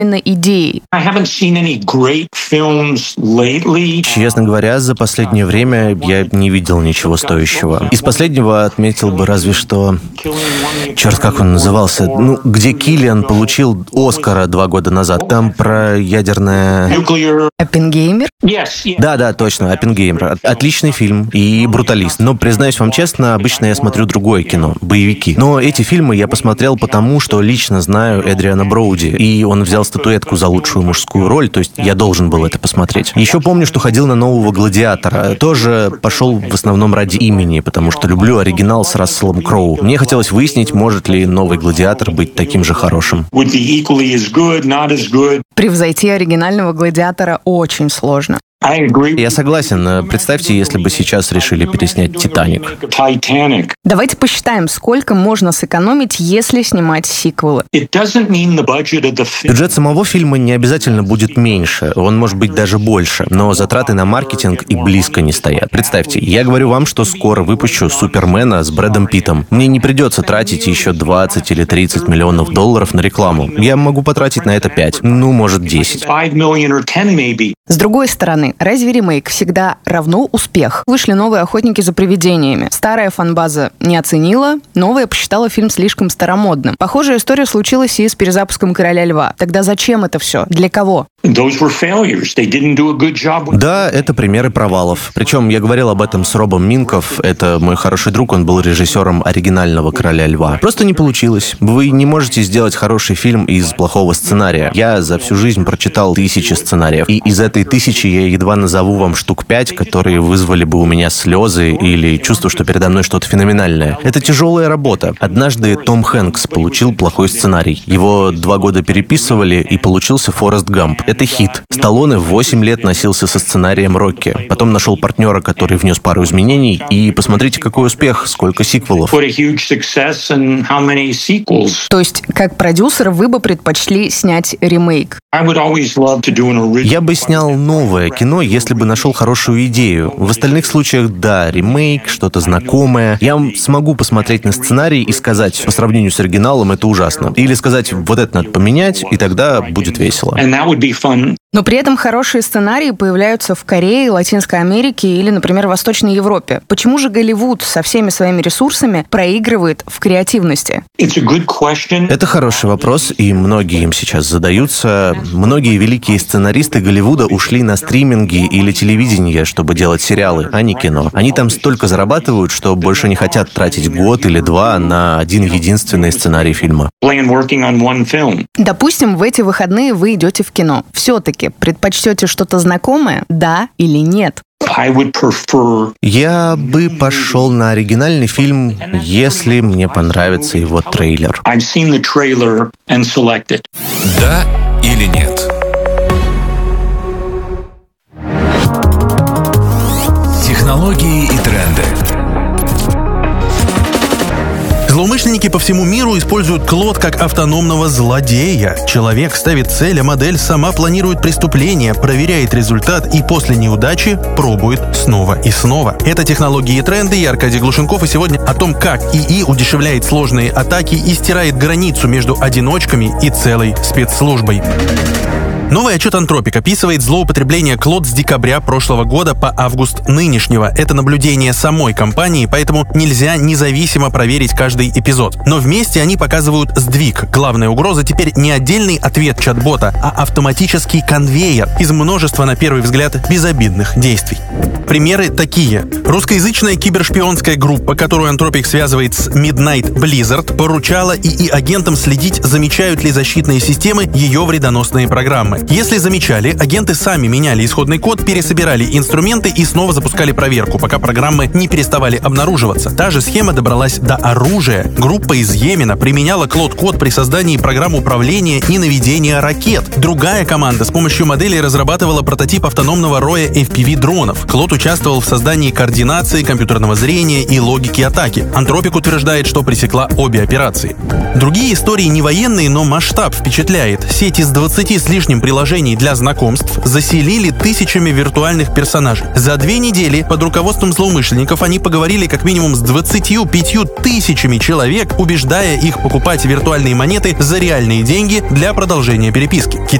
идеей? Честно говоря, за последнее время я не видел ничего стоящего. Из последнего отметил бы разве что... Черт, как он назывался? Где Киллиан получил Оскара 2 года назад. Там про ядерное... Оппенгеймер? Да, точно, Оппенгеймер. Отличный фильм и бруталист. Но, признаюсь вам честно, обычно я смотрю другое кино, боевики. Но эти фильмы я посмотрел потому, что лично знаю Эдриана Броуди, и он взял статуэтку за лучшую мужскую роль, то есть я должен был это посмотреть. Еще помню, что ходил на нового «Гладиатора». Тоже пошел в основном ради имени, потому что люблю оригинал с Расселом Кроу. Мне хотелось выяснить, может ли новый «Гладиатор» быть таким же хорошим. Превзойти оригинального «Гладиатора» очень сложно. Я согласен. Представьте, если бы сейчас решили переснять «Титаник». Давайте посчитаем, сколько можно сэкономить, если снимать сиквелы. Бюджет самого фильма не обязательно будет меньше, он может быть даже больше, но затраты на маркетинг и близко не стоят. Представьте, я говорю вам, что скоро выпущу «Супермена» с Брэдом Питтом. Мне не придется тратить еще 20 или 30 миллионов долларов на рекламу. Я могу потратить на это 5, может 10. С другой стороны, разве ремейк всегда равно успех? Вышли новые «Охотники за привидениями». Старая фан-база не оценила, новая посчитала фильм слишком старомодным. Похожая история случилась и с перезапуском «Короля льва». Тогда зачем это все? Для кого? Да, это примеры провалов. Причем я говорил об этом с Робом Минков. Это мой хороший друг, он был режиссером оригинального «Короля льва». Просто не получилось. Вы не можете сделать хороший фильм из плохого сценария. Я за всю жизнь прочитал 1000 сценариев. И из этой 1000 я едва назову вам штук 5, которые вызвали бы у меня слезы или чувство, что передо мной что-то феноменальное. Это тяжелая работа. Однажды Том Хэнкс получил плохой сценарий. Его 2 года переписывали, и получился «Форест Гамп». Это хит. Сталлоне 8 лет носился со сценарием «Рокки». Потом нашел партнера, который внес пару изменений. И посмотрите, какой успех, сколько сиквелов. То есть, как продюсер, вы бы предпочли снять ремейк? Я бы снял новое кино, если бы нашел хорошую идею. В остальных случаях, да, ремейк, что-то знакомое. Я смогу посмотреть на сценарий и сказать, по сравнению с оригиналом, это ужасно. Или сказать, вот это надо поменять, и тогда будет весело. Но при этом хорошие сценарии появляются в Корее, Латинской Америке или, например, Восточной Европе. Почему же Голливуд со всеми своими ресурсами проигрывает в креативности? Это хороший вопрос, и многие им сейчас задаются. Многие великие сценаристы Голливуда ушли на стриминги или телевидение, чтобы делать сериалы, а не кино. Они там столько зарабатывают, что больше не хотят тратить год или 2 на один единственный сценарий фильма. Допустим, в эти выходные вы идете в кино. Все-таки предпочтете что-то знакомое, да или нет? Я бы пошел на оригинальный фильм, если мне понравится его трейлер. Да или нет? Технологии и тренды. Злоумышленники по всему миру используют Клод как автономного злодея. Человек ставит цель, а модель сама планирует преступление, проверяет результат и после неудачи пробует снова и снова. Это технологии и тренды. Я Аркадий Глушенков, и сегодня о том, как ИИ удешевляет сложные атаки и стирает границу между одиночками и целой спецслужбой. Новый отчет Anthropic описывает злоупотребление Клод с декабря прошлого года по август нынешнего. Это наблюдение самой компании, поэтому нельзя независимо проверить каждый эпизод. Но вместе они показывают сдвиг. Главная угроза теперь не отдельный ответ чат-бота, а автоматический конвейер из множества, на первый взгляд, безобидных действий. Примеры такие. Русскоязычная кибершпионская группа, которую Anthropic связывает с Midnight Blizzard, поручала ИИ-агентам следить, замечают ли защитные системы ее вредоносные программы. Если замечали, агенты сами меняли исходный код, пересобирали инструменты и снова запускали проверку, пока программы не переставали обнаруживаться. Та же схема добралась до оружия. Группа из Йемена применяла Клод-код при создании программ управления и наведения ракет. Другая команда с помощью моделей разрабатывала прототип автономного роя FPV-дронов. Клод участвовал в создании координации, компьютерного зрения и логики атаки. Антропик утверждает, что пресекла обе операции. Другие истории не военные, но масштаб впечатляет. Сеть из 20 с лишним приложений для знакомств заселили тысячами виртуальных персонажей. За 2 недели под руководством злоумышленников они поговорили как минимум с 25 тысячами человек, убеждая их покупать виртуальные монеты за реальные деньги для продолжения переписки.